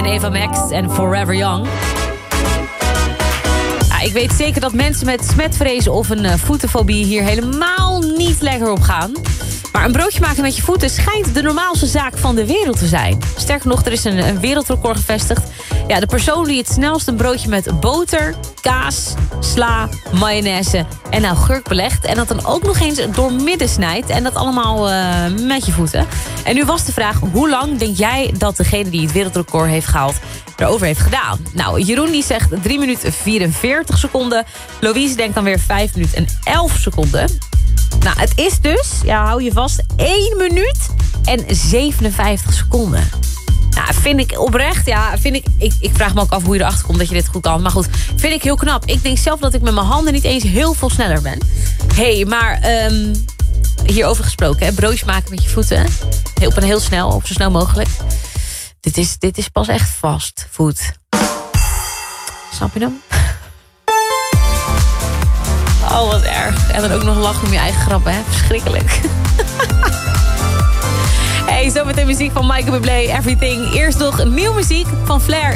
En Eva Max en Forever Young. Ja, ik weet zeker dat mensen met smetvrees of een voetenfobie hier helemaal niet lekker op gaan. Maar een broodje maken met je voeten schijnt de normaalste zaak van de wereld te zijn. Sterker nog, er is een wereldrecord gevestigd. Ja, de persoon die het snelst een broodje met boter, kaas, sla, mayonaise en augurk belegt. En dat dan ook nog eens doormidden snijdt. En dat allemaal met je voeten. En nu was de vraag, hoe lang denk jij dat degene die het wereldrecord heeft gehaald erover heeft gedaan? Nou, Jeroen die zegt 3 minuten 44 seconden. Louise denkt dan weer 5 minuten en 11 seconden. Nou, het is dus, ja, hou je vast, 1 minuut en 57 seconden. Nou, vind ik oprecht, ja, ik vraag me ook af hoe je erachter komt dat je dit goed kan. Maar goed, vind ik heel knap. Ik denk zelf dat ik met mijn handen niet eens heel veel sneller ben. Maar hierover gesproken, hè, broodjes maken met je voeten. Op een heel snel, op zo snel mogelijk. Dit is pas echt fast food. Snap je hem? Oh, wat erg. En dan ook nog lachen om je eigen grappen, hè? Verschrikkelijk. Hey, zometeen muziek van Michael Bublé, Everything. Eerst nog nieuwe muziek van Flair.